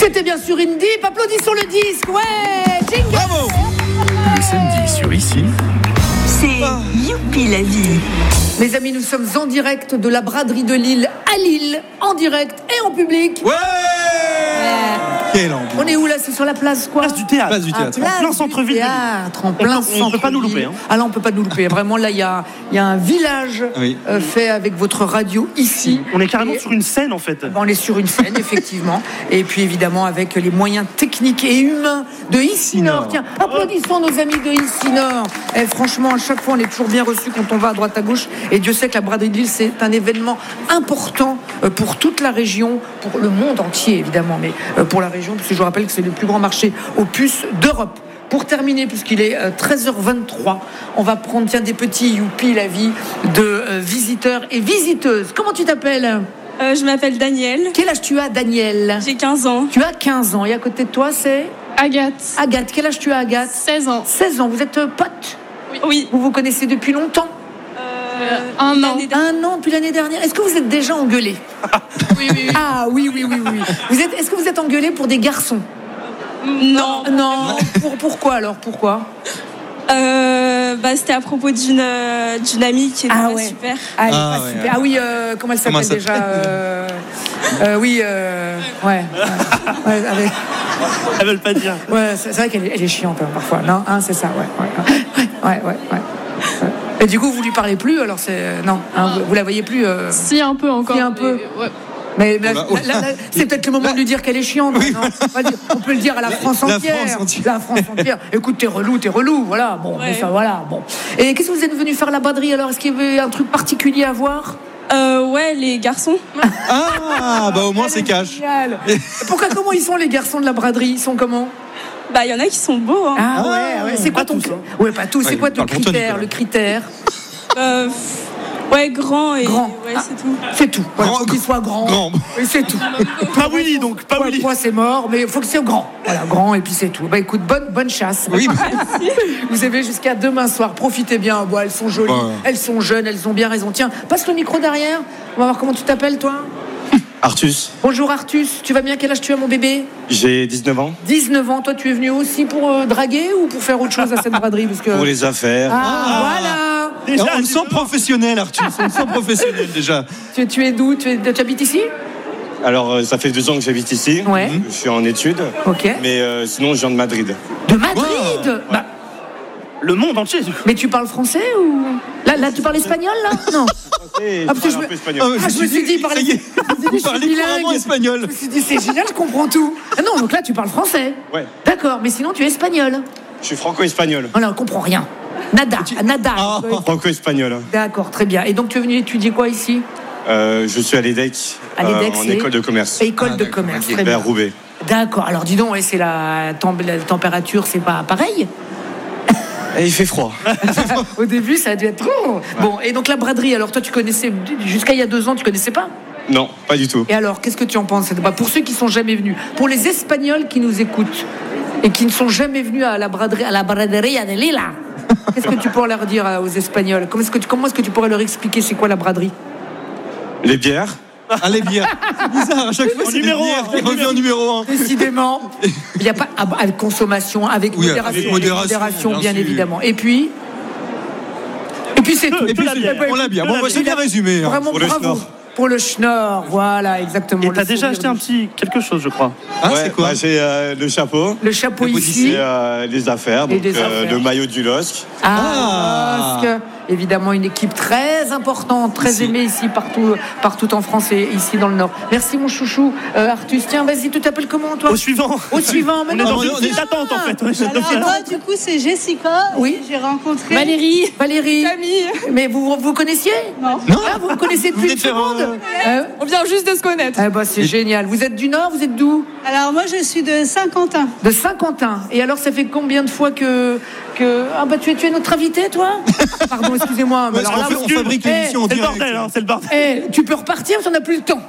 C'était bien sûr une dip. Applaudissons le disque. Ouais, jingle. Bravo. Le samedi sur Ici, c'est Youpi la vie. Mes amis, nous sommes en direct de la braderie de Lille à Lille, en direct et en public. Ouais. Quelle ambiance. On est où là? C'est sur la place quoi? Place du théâtre. Place du théâtre. Place En plein du centre-ville. théâtre, en plein centre-ville. On ne peut pas nous louper. Hein. Ah là, on peut pas nous louper. Vraiment, là, il y a un village Oui. fait avec votre radio ici. On est carrément Et- sur une scène en fait. On est sur une scène, effectivement. Et puis, évidemment, avec les moyens techniques et humains de Ici Nord. Tiens, applaudissons nos amis de Ici Nord. Et franchement, à chaque fois, on est toujours bien reçus quand on va à droite à gauche. Et Dieu sait que la braderie de Lille, c'est un événement important pour toute la région, pour le monde entier, évidemment, mais pour la région, parce que je rappelle que c'est le plus grand marché aux puces d'Europe. Pour terminer, puisqu'il est 13h23, on va prendre des petits youpi la vie de visiteurs et visiteuses. Comment tu t'appelles? Je m'appelle Danielle, Quel âge tu as, Danielle? j'ai 15 ans. Tu as 15 ans et à côté de toi, c'est Agathe, Agathe. Quel âge tu as, Agathe? 16 ans. 16 ans. Vous êtes potes? Oui. Vous vous connaissez depuis longtemps? Un an. l'année dernière. Un an, depuis l'année dernière. Est-ce que vous êtes déjà engueulés? Oui. Ah oui. Est-ce que vous êtes engueulés pour des garçons? Non. Non. Pourquoi alors? Pourquoi? C'était à propos d'une amie qui est Ah pas ouais. super. Ah, elle est Ah pas ouais, super. ouais. Ah oui, comment elle s'appelle Comment ça déjà Ouais. Avec... Elles veulent pas dire. Ouais, c'est vrai qu'elle est chiante parfois. Non, hein, c'est ça, ouais. Et du coup, vous lui parlez plus, alors c'est... Non, hein, vous la voyez plus Si, un peu encore. Si, un peu. Mais, ouais. Mais là, c'est peut-être le moment de lui dire qu'elle est chiante. Oui, non on peut le dire à la France La entière. France entière. La France entière. Écoute, t'es relou. Voilà. Bon, Ouais. mais ça, voilà. Bon. Et qu'est-ce que vous êtes venu faire à la braderie alors? Est-ce qu'il y avait un truc particulier à voir? Ouais, les garçons. Ah, bah au moins c'est cash. Génial. Comment ils sont les garçons de la braderie? Ils sont comment? Il y en a qui sont beaux. Hein. Ah ouais. C'est quoi Pas ton tous, hein. Ouais, pas tous. C'est Ouais, quoi ton parle pour toi, critère? Nicolas. Le critère? Ouais, grand et. Grand. Ouais, Ah. c'est tout. C'est tout. Voilà, Grand. faut qu'il soit grand. Grand. Et c'est tout. Pas Willy donc, pas Willy. Moi, c'est mort, mais il faut que c'est grand. Voilà, grand et puis c'est tout. Bah écoute, bonne chasse. Oui. Vous avez jusqu'à demain soir. Profitez bien. Bon, elles sont jolies, Ouais. elles sont jeunes, elles ont bien raison. Tiens, passe le micro derrière. On va voir comment tu t'appelles, toi. Artus, Bonjour Artus. Tu vas bien? Quel âge tu as, mon bébé? j'ai 19 ans. 19 ans. Toi, tu es venu aussi pour draguer ou pour faire autre chose à cette braderie? Parce que... Pour les affaires. Voilà. Déjà, On le sent professionnel, Arthur. On le sent professionnel déjà. Tu es d'où? tu habites ici? Alors, ça fait 2 ans que j'habite ici. Ouais. Je suis en études. Ok. Mais sinon, je viens de Madrid. De Madrid. Wow. Bah, Le monde entier. mais tu parles français ou là tu parles espagnol là? Non. Et parce je que parle je un peu me- espagnol. Ah, Je me suis dit, ça y est. je Vous suis parlez couramment bilingue. espagnol. Je me suis dit, c'est génial, je comprends tout. Ah non, donc là, tu parles français. Ouais. D'accord, mais sinon, tu es espagnol. Je suis franco-espagnol. Oh là, on comprend rien. Nada. Ah. Franco-espagnol. D'accord, très bien. Et donc, tu es venu étudier quoi ici? Je suis à l'EDEC. À l'EDEC, en c'est école de commerce. École Ah, de d'accord, commerce. ok. Très bien. Vers Roubaix. D'accord. Alors, dis donc, ouais, c'est la température, c'est pas pareil? Et il fait froid. Au début, ça a dû être trop. Bon, et donc la braderie, alors toi, tu connaissais, jusqu'à il y a 2 ans, tu connaissais pas? Non, pas du tout. Et alors, qu'est-ce que tu en penses? Bah, pour ceux qui sont jamais venus, pour les Espagnols qui nous écoutent et qui ne sont jamais venus à la braderie de Lille, qu'est-ce que tu pourrais leur dire aux Espagnols? Comment est-ce que tu pourrais leur expliquer c'est quoi la braderie? Les bières. Ah, les bières. C'est bizarre, à chaque fois, c'est les numéro bières un. qui revient en numéro 1. Décidément, il n'y a pas avec consommation, avec Oui, modération, avec modération, bien bien sûr. évidemment. Et puis c'est tout. Et puis, la bière. on l'a bien. Bon, bah, c'est bien résumé. hein. Vraiment Pour le bravo. schnorr. Pour le schnorr, voilà, exactement. Et Le t'as déjà sourire acheté du- quelque chose, je crois. Ah, Ouais, c'est quoi? j'ai le chapeau. Le chapeau Le ici. Et les affaires. Et Donc, des affaires. le maillot du LOSC. Ah, parce que, évidemment, une équipe très importante, très Ici. aimée ici, partout en France et ici dans le Nord. Merci, mon chouchou. Artus, tiens, vas-y, tu t'appelles comment, toi? Au suivant. Au suivant, On est maintenant. dans une petite attente en fait. Alors moi, du coup, c'est Jessica. Oui. J'ai rencontré Valérie. Camille. Mais vous connaissiez? Non. Ah, vous connaissez depuis venez une de faire seconde? On vient juste de se connaître. Eh ben, c'est génial. Vous êtes du Nord, vous êtes d'où? Alors moi, je suis de Saint-Quentin. De Saint-Quentin. Et alors, ça fait combien de fois que... Ah bah, tu es notre invité, toi? Pardon, excusez-moi. mais Parce alors qu'on là, on fabrique l'émission en C'est le direct. bordel, hein, c'est le bordel. tu peux repartir parce qu'on n'a plus le temps.